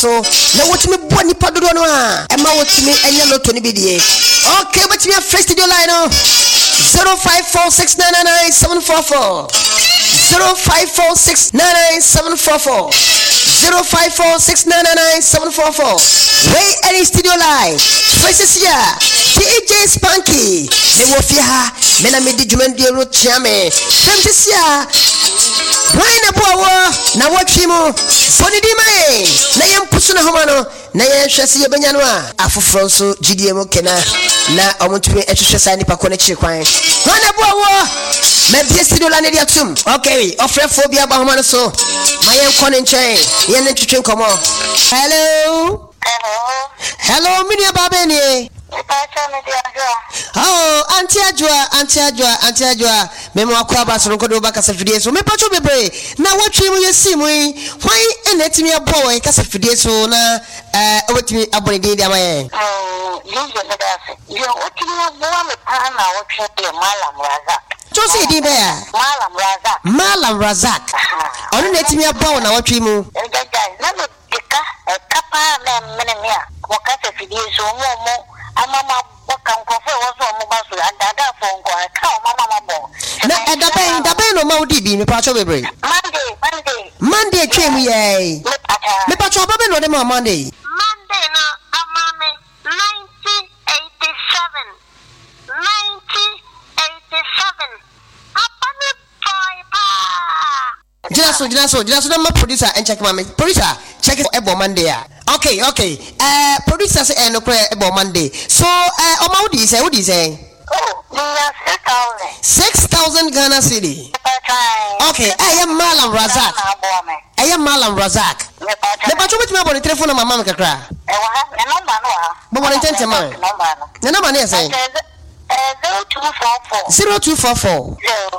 So na wotimi bo nipa dodo no a e ma wotimi enya loto ni bidie. Okay, wotimi a first studio line no 0546999744 0546999744 0546999744 Way any studio line Faces here DJ Spanky me wo fi ha me na me di djumandi ro chiame Faces here Why na boa na watchi mu boni di mai na yem pusu na homa no na ye hwese ye benya no a afoforo so gidie mu kena na omutumi ehwehwe sa nipa ko na chiri kwan why na boa me bi studio la ne dia tum okay ofre phobia ba homa no so my yen ko ne nchen ye ne twetwe nkomo hello mini baba ni oh anti ajua me mo akwa ba so nkodo ba kasa fidie so me pacho bebre na watwi mu yesimu why enetimi abo we kasa fidie so na obetimi abone din dia maye yo otimi abo me pa na watwi de Malam Razak Josi di be ya Malam Razak onu netimi abo na watwi mu na me dika kapa na menemia ko kasa fidie so mo amama wakankofe wazo mubasu adada fonko ka mama mabo na dabe no maudi bi me pacho bebre Monday twem ye me pacho babe no de ma Monday no amame 1987 apane paipa Jinaso na ma producer and check mama producer check it ebo Monday ya okay producer say no kre ebo Monday so oma what do you say oh 6,000 Ghana cedi okay Malam Razak me pacho me abone telephone mama me kakra number no bo bone tente man na number ne say 0244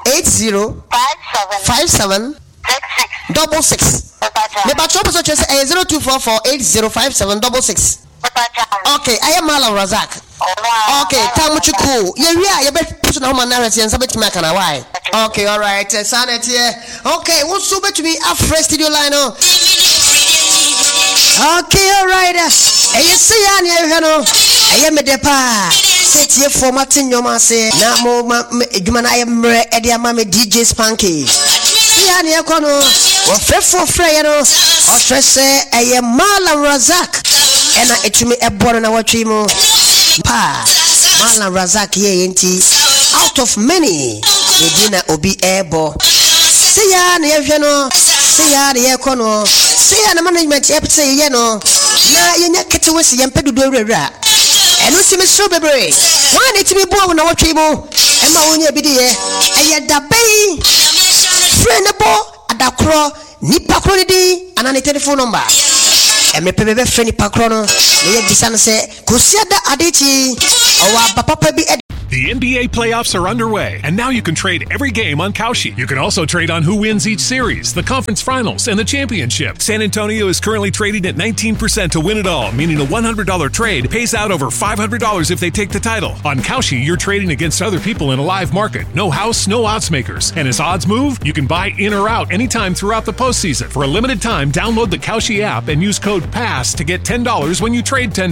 8057 66 me pacho so chese 0244 8057 okay Malam Razak okay tamuchuku ye wi ye be push na homa na rete en sabeti maka na why okay all right sanet here okay wo so betumi afresh studio line no okay all right yes ya ne ehwe no me de pa setie format nyoma se na mo edwuma na ayemre e de ama me DJ Spanky ya ne ekono wo frefo ye no o frese Malam Razak ena etumi eboro na watwi mu pa Malam Razak ye enti out of many edina obi ebo se ya na yehwe no se ya na yekono se ya na management epse ye no na yenya kete wesi yempedudo awura eno simi so bebre wan etimi bo na watwi mu ema wonya bidiye eye dabai friend bo adakro nipa kro di anane telephone number eme pebebe friend nipa kro no ye disane se kosiada adechi owa papa bi. The NBA playoffs are underway, and now you can trade every game on Kalshi. You can also trade on who wins each series, the conference finals, and the championship. San Antonio is currently trading at 19% to win it all, meaning a $100 trade pays out over $500 if they take the title. On Kalshi, you're trading against other people in a live market. No house, no odds makers. And as odds move, you can buy in or out anytime throughout the postseason. For a limited time, download the Kalshi app and use code PASS to get $10 when you trade $10.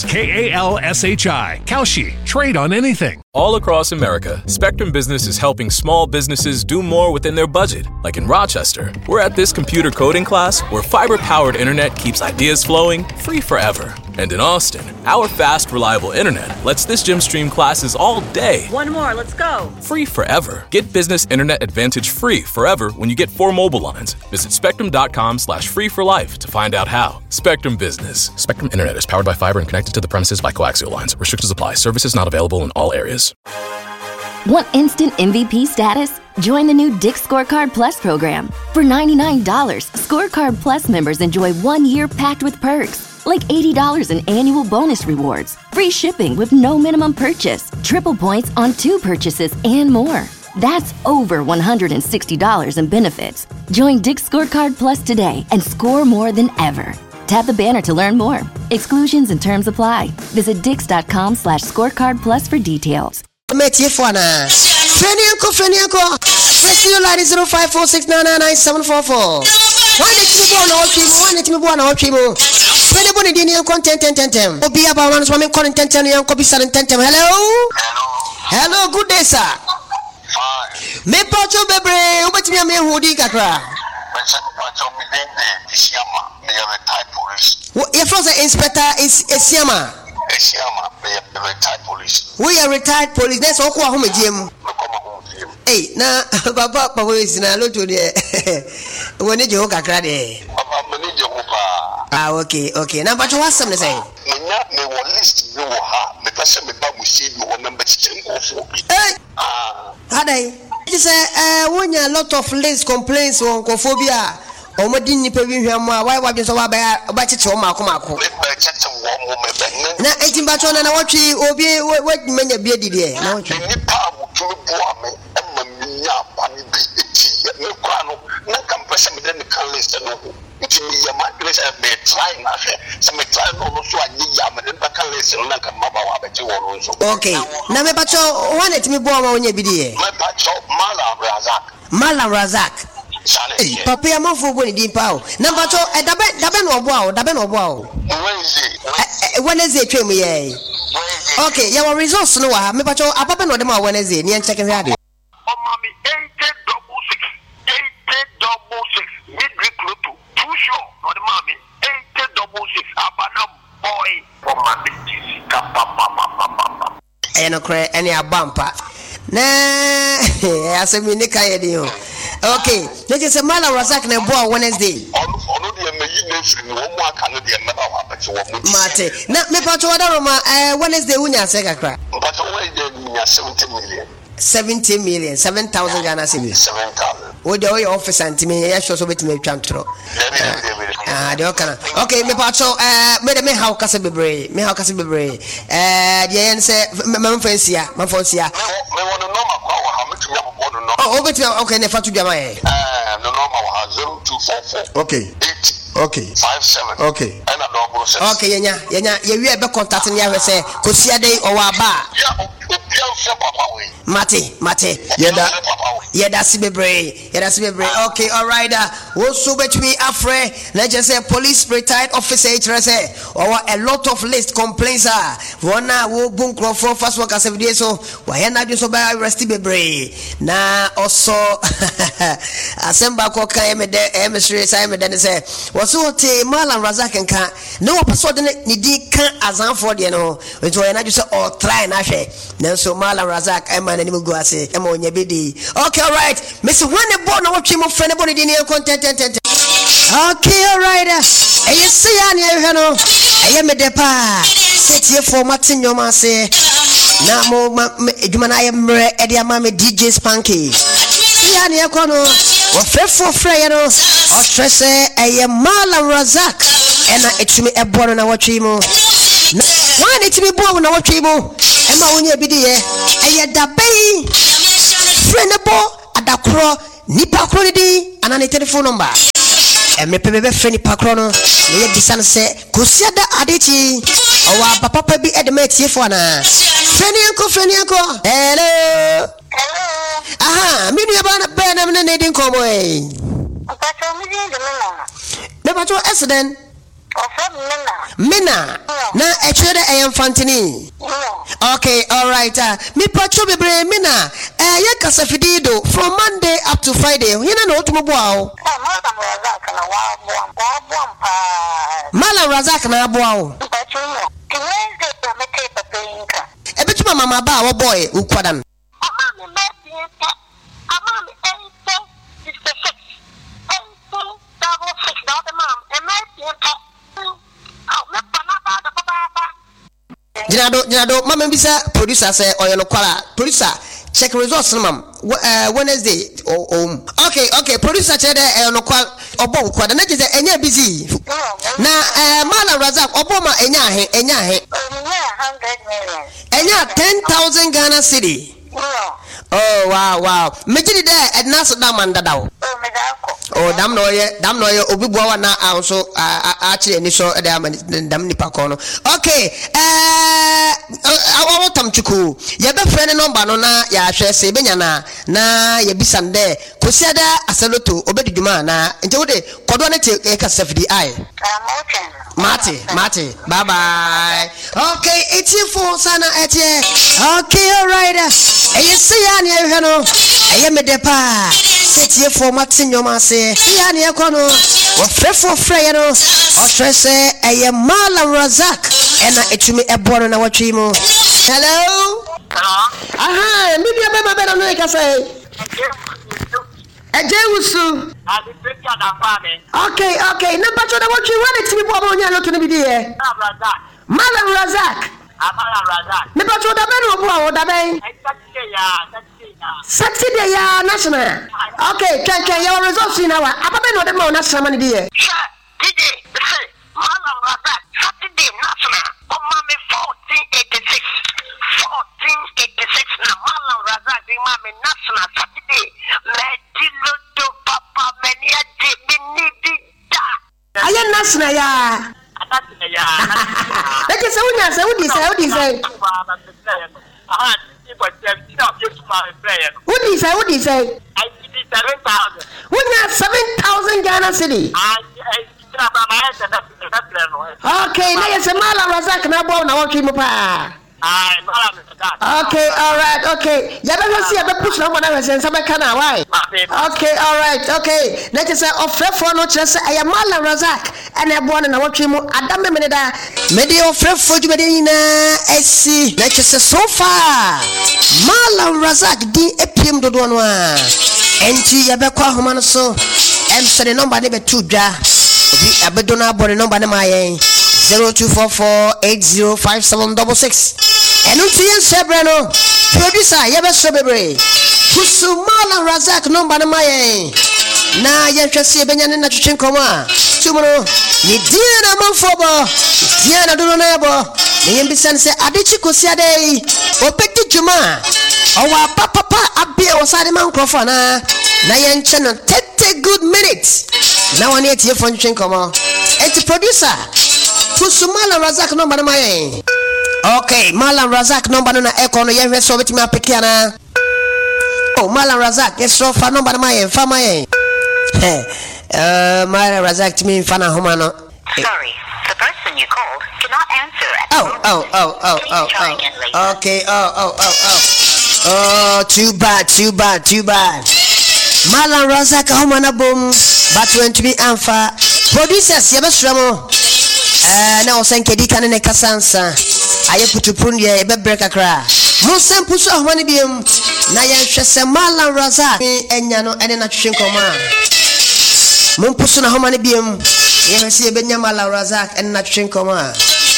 KALSHI. Kalshi. Trade on anything. All across America, Spectrum Business is helping small businesses do more within their budget. Like in Rochester, we're at this computer coding class where fiber-powered internet keeps ideas flowing free forever. And in Austin, our fast, reliable internet lets this gym stream classes all day. One more, let's go. Free forever. Get Business Internet Advantage free forever when you get 4 mobile lines. Visit spectrum.com/free for life to find out how. Spectrum Business. Spectrum Internet is powered by fiber and connected to the premises by coaxial lines. Restrictions apply. Services not available in all areas. Want instant MVP status? Join the new Dick's Scorecard Plus program. For $99, Scorecard Plus members enjoy 1 year packed with perks, like $80 in annual bonus rewards, free shipping with no minimum purchase, triple points on 2 purchases, and more. That's over $160 in benefits. Join Dick's Scorecard Plus today and score more than ever. Tap the banner to learn more. Exclusions and terms apply. Visit dix.com/scorecardplus for details. Metiefwana. Frenianko. Press your line 0546999744. Why did you go on all people? boni di ni content obi aba wan so me content yan ko bi sare tentem. Hello, good day sir. Fine. Me pacho bebre obetimi am ehudi kakra. Your first inspector is Esiama. Retired police. We are retired police. That's all who are home. Hey, na Papa is na loto de. We need you kakra de. Ah, okay. Now, but what's something say? Me list you ha. Me person me ba musi you number chengo. Hey. Hadai. You say when you lot of list complaints on cophobia. Omodi nipa bi hwam why wadwe so wa ba cheche o mako na enti ba cho na watwi obi wadmanya bi adide na watwi nipa abutu bo ame emma minya apani bi eti me kwa no na kampesa me den kan list no enti mi ya ma list me try na hwe se me try no so anyi ya me den kan list no na kan maba wa ba che wo no so okay na me ba cho wan etimi bo ma onya bi de me ba cho Malam Razak Hey, Papa, I'm off for winning deep out. Number two, a daben or wow. Wednesday, train me. Okay, your results no, me but your papa no demo Wednesday, near checking radio. Oh, mommy, 866, midweek Lutu, too sure, not mommy, 866, Abana boy, for my and a cray any a bumper. Nah, I said, me Nika. Okay, let's just a Malam Razak na boy Wednesday. Mate, na me pato wada Wednesday unya seka kra. But why 70 million? 70 million, 7,000 Ghana cedis. 7,000. What the office and me, I show so bit me chantro. Okay, me pato me how kase bebre, the answer my fancy, my fancy. Me want to know how much you have. Oh, okay, never to Jama. No, 0244. Okay. 57. Okay. And a double set. Okay, you have a contact in your say, Kosia day or Waba. Mate. Yeah, that's bebre. Okay, all right. Also, bet me afraid. Let's just say police retired officer HRS or a lot of list complaints are. One will boom for first work as every day. So, why not just about arrested bebre? Now, also, Assemble Coca emissary Simon then say, was so Malam Razak and can no person need can't as for the no, which way I just or try and ashe. Now, so Malam Razak, I'm an animal go say, I'm on your biddy. Okay, all right. Mr. One born of him of friend in your content. Okay, all right. And you see, I am a depa. Sit here for Martin Yomase. Now, I am Eddie Mama DJ Spanky. See, I am or faithful friend or stress a Malam Razak. And it's me a born on our chimo. Why did you be born on our chimo? Emma on your biddy. And the bay. Friendable at the crow, Nipa Crony, and a telephone number. And me pebe friendly Pacrono, near the sun say, Kusiada Adichi, or Papa be at the mate here for na. Friendly uncle. Hello. Aha, me about a band of the Nadine Cowboy. Never to accident. Mina. Na actually I am Fantini. Okay, all right. Me patrol be Mina. Ya kasafidido from Monday up to Friday. You know to Mabuao. Malam Razak na Abuao. E bitu mama ba wo boy ukwadan. Jinado, mama bisa producer say oyo kwala. Producer check results mam. Wednesday okay producer check no kwa obo kwada na je enya busy. Na Malam Razak obo ma enya 100 million. Enya 10,000 Ghana cedi. Oh wow. Mejidi there Edna Sodam mandadaw. Oh, damn no, obi bua na also actually ni so e dam nipa ko no. Okay, awo tam chuku. Ye be friend number no na ya hwe se benya na ye bisande kosiada asaloto obediduma na nje wo de kodo na te e ka safety ai. Mate, bye bye. Okay, 84 sana etie. Okay, all right. Yes, ya ni ehwe no. Eye me de pa. Setie for Martin Yomase. Ya ni ekono. Wo frefo frey no. O trese eye Malam Razak. Ena etumi ebono na watwi mu. Hello? Aha, bibi abeba be no e ka say. Ejewusu. Okay. Na pacho da watwi wane timi bo onya no to no bi die. Malam Razak. Me pacho da be no bo o da be. Saturday ya national. Okay, can your results in our ababe no de mo national man die. DJ, Malam Razak Saturday national. Mama 1486 na Malam Razak mama national Saturday. Medilo to papa menia de binida. Aya national ya. Let us say Udi say. Udi say. I did 7,000. Unya 7,000 Ghana cedi. Okay, na yes Malam Razak na bo na watwi mu pa. Okay, all right, okay. Ya be see ya be push na bona we sense be kana why? Okay, all right, okay. Let us say ofrefo no kire say aya Malam Razak and e bo na watwi mu adam me da. Me de ofrefo djumade nyina esi. Let us say so far. Malam Razak di epiem dodo no a. Enti ya be kwa homa no so. Em say the number ne be 2 dwa. Obi abedona body number na ma yen 0244805766. Enu tiyen sebre no. Producer ye be so bebre. Kusu Malam Razak number na ma yen. Na ye hwese benya ne na twetwe nkoma. Tumuro ni dia na manfobo. Dia na dono na yebo. Ne yem bisan se adechi kosi adei. Opeti juma. Owa papa abia osade man krofo na ye nche no 30 good minutes. Na one yet here for twetwe nkoma. Eti producer Kusu Malam Razak number na ma yen. Okay, Malam Razak number no na eko no ye hwese obetimi apeke na. Oh, Malam Razak eso fa number na ma yen, fa ma yen. Malam Razak to me fana homa no. Sorry, the person you called cannot answer at Okay. Oh, too bad. Malam Razak homa na boom, but when to be amfa. Producers yebesra mo. Na osenke di kan ne kasansa. Aye putupun ye be break akra. Mo sempu so homa ne biem. Na ye hwese Malam Razak enya no ene na twetwe nkoma. Mo pusu na homa ne biem. Ye hwese ye benya Malam Razak ene na twetwe nkoma.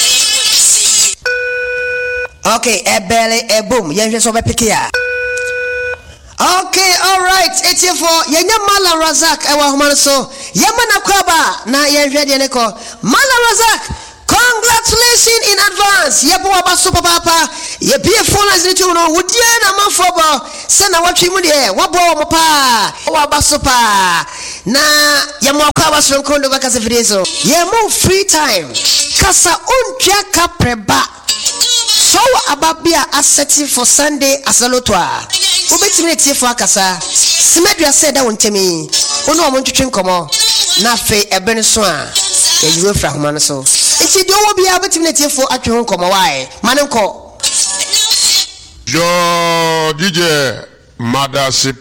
Okay, ebele boom. Ye hwese obepeke ya. Okay, all right. 84. Yenya Malam Razak ewa homa so. Yema na kwaba na ye hwede ne ko. Malam Razak, congratulations in advance. Ye bo aba so papa. Ye be phone as ni tu no wudie na manfobo. Se na watwi mu de wo bo mo pa. Wo aba so pa. Na ye mo kwaba so nkondo baka se video so. Ye mo free time. Kasa untwa kapreba. So ababia aseti for Sunday asalotwa. Obetimi tie for akasa. Simedua said that wontemi. Ono omontwetwe nkomo. Na fe ebe ne so a. Ye yiwe fra homa no so. Enti de wo bia obetimi tie for atwe nkomo wae. Manenko. Yo DJ Madasi.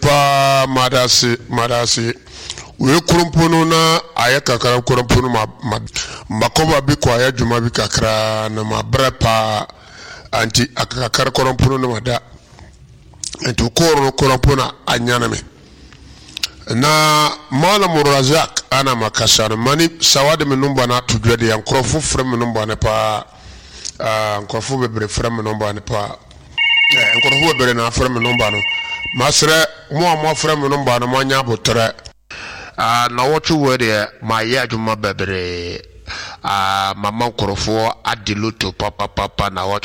We kurumpono na ayakakara kurumpono makoba bi kwa ya juma bi kakra na mabrepa anti akakara kurumpono na mada enti kurumpono anyana me na Malam Razak ana makasana mani sawade me numba na tudwede ya nkrofo frem numba ne pa nkrofo bebre frem numba ne pa nkrofo bebre na frem numba no masre mo frem numba no manya botre na watchu word my ya juma bebre mama nkrofo adiluto papa na watch